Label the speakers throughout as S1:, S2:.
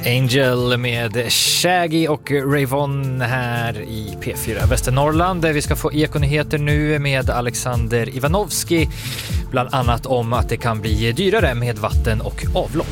S1: Angel med Shaggy och Rayvon här i P4 Västernorrland, där vi ska få ekonyheter nu med Alexander Ivanovski, bland annat om att det kan bli dyrare med vatten och avlopp.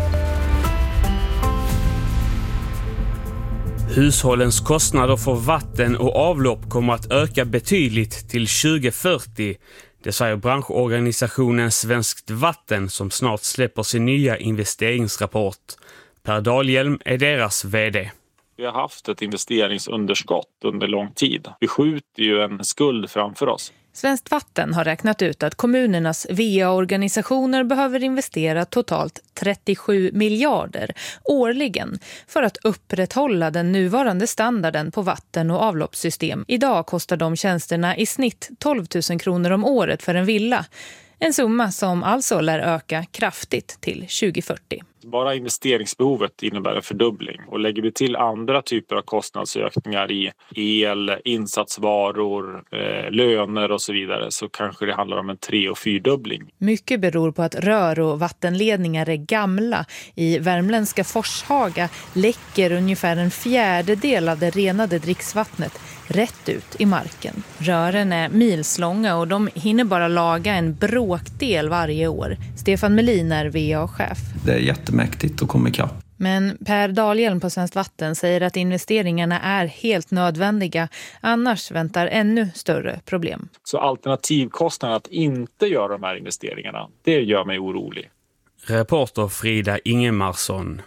S2: Hushållens kostnader för vatten och avlopp kommer att öka betydligt till 2040. Det säger branschorganisationen Svenskt Vatten som snart släpper sin nya investeringsrapport. Per Dahlhjelm är deras vd.
S3: Vi har haft ett investeringsunderskott under lång tid. Vi skjuter ju en skuld framför oss.
S4: Svenskt Vatten har räknat ut att kommunernas VA-organisationer behöver investera totalt 37 miljarder årligen för att upprätthålla den nuvarande standarden på vatten- och avloppssystem. Idag kostar de tjänsterna i snitt 12 000 kronor om året för en villa. En summa som alltså lär öka kraftigt till 2040.
S3: Bara investeringsbehovet innebär en fördubbling, och lägger vi till andra typer av kostnadsökningar i el, insatsvaror, löner och så vidare, så kanske det handlar om en 3- och 4-dubbling.
S4: Mycket beror på att rör- och vattenledningar är gamla. I värmländska Forshaga läcker ungefär en fjärdedel av det renade dricksvattnet rätt ut i marken. Rören är milslånga och de hinner bara laga en bråkdel varje år. Stefan Melin är VA-chef.
S5: Det är jättemäktigt att komma ikapp.
S4: Men Per Dahlhjelm på Svenskt Vatten säger att investeringarna är helt nödvändiga. Annars väntar ännu större problem.
S3: Så alternativkostnaden att inte göra de här investeringarna, det gör mig orolig.
S2: Reporter Frida Ingemarsson.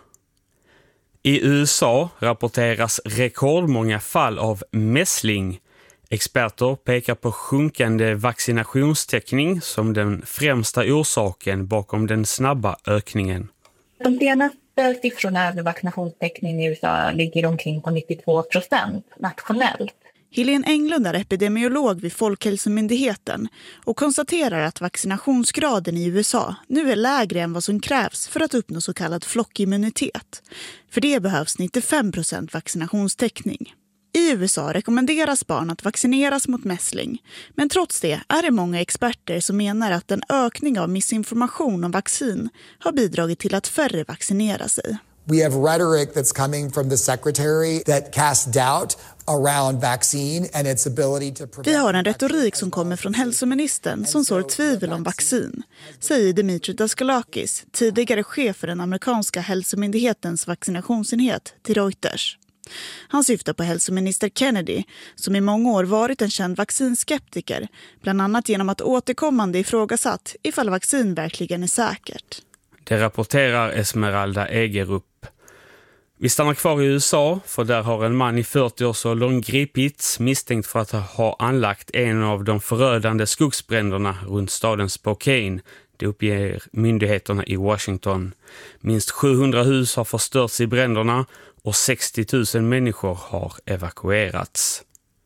S2: I USA rapporteras rekordmånga fall av mässling. Experter pekar på sjunkande vaccinationstäckning som den främsta orsaken bakom den snabba ökningen.
S6: De senaste siffrorna över vaccinationstäckning i USA ligger omkring på 92% nationellt.
S7: Helene Englund är epidemiolog vid Folkhälsomyndigheten och konstaterar att vaccinationsgraden i USA nu är lägre än vad som krävs för att uppnå så kallad flockimmunitet. För det behövs 95% vaccinationstäckning. I USA rekommenderas barn att vaccineras mot mässling, men trots det är det många experter som menar att en ökning av missinformation om vaccin har bidragit till att färre vaccinerar sig.
S8: We have rhetoric that's coming from the secretary that casts doubt around vaccine and its ability to prevent.
S7: Vi har en retorik som kommer från hälsoministern som sår tvivel om vaccin, säger Dimitri Daskalakis, tidigare chef för den amerikanska hälsomyndighetens vaccinationsenhet till Reuters. Han syftar på hälsominister Kennedy som i många år varit en känd vaccinskeptiker, bland annat genom att återkommande ifrågasatt ifall vaccin verkligen är säkert.
S2: Det rapporterar Esmeralda Egerup. Vi stannar kvar i USA, för där har en man i 40-årsåldern gripits misstänkt för att ha anlagt en av de förödande skogsbränderna runt staden Spokane. Det uppger myndigheterna i Washington. Minst 700 hus har förstörts i bränderna och 60 000 människor har evakuerats.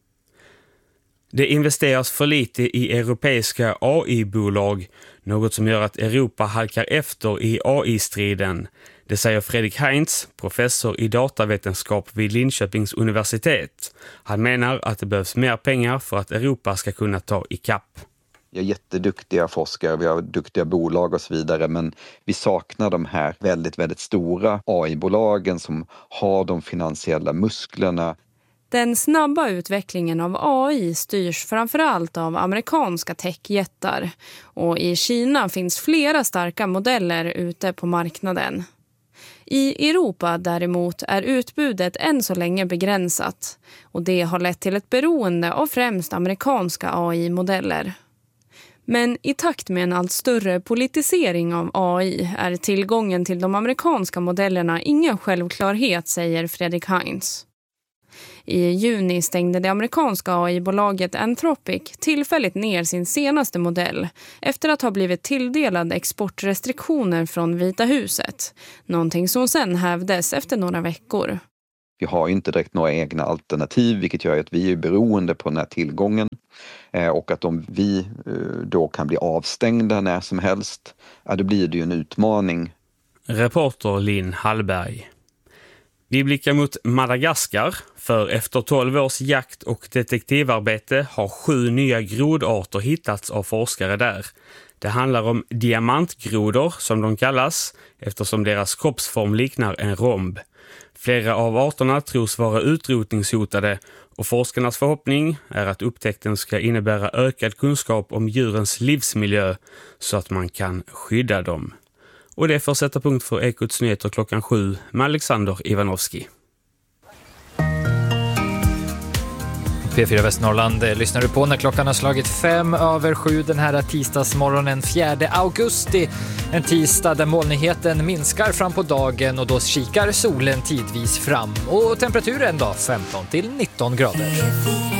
S2: Det investeras för lite i europeiska AI-bolag, något som gör att Europa halkar efter i AI-striden. Det säger Fredrik Heinz, professor i datavetenskap vid Linköpings universitet. Han menar att det behövs mer pengar för att Europa ska kunna ta ikapp.
S9: Vi har jätteduktiga forskare, vi har duktiga bolag och så vidare, men vi saknar de här väldigt stora AI-bolagen som har de finansiella musklerna.
S10: Den snabba utvecklingen av AI styrs framförallt av amerikanska techjättar, och i Kina finns flera starka modeller ute på marknaden. I Europa däremot är utbudet än så länge begränsat, och det har lett till ett beroende av främst amerikanska AI-modeller. Men i takt med en allt större politisering av AI är tillgången till de amerikanska modellerna ingen självklarhet, säger Fredrik Heinz. I juni stängde det amerikanska AI-bolaget Anthropic tillfälligt ner sin senaste modell efter att ha blivit tilldelad exportrestriktioner från Vita huset. Någonting som sen hävdes efter några veckor.
S9: Vi har inte direkt några egna alternativ, vilket gör att vi är beroende på den här tillgången. Och att om vi då kan bli avstängda när som helst, då blir det ju en utmaning.
S2: Reporter Linn Hallberg. Vi blickar mot Madagaskar, för efter 12 års jakt- och detektivarbete har 7 nya grodarter hittats av forskare där. Det handlar om diamantgrodor som de kallas eftersom deras kroppsform liknar en romb. Flera av arterna tros vara utrotningshotade och forskarnas förhoppning är att upptäckten ska innebära ökad kunskap om djurens livsmiljö så att man kan skydda dem. Och det får sätta punkt för Ekots nyheter 7 med Alexander Ivanovski.
S1: P4 Västernorrland lyssnar du på när klockan har slagit 7:05 den här tisdagsmorgonen 4 augusti. En tisdag där molnigheten minskar fram på dagen och då kikar solen tidvis fram. Och temperaturen då 15 till 19 grader.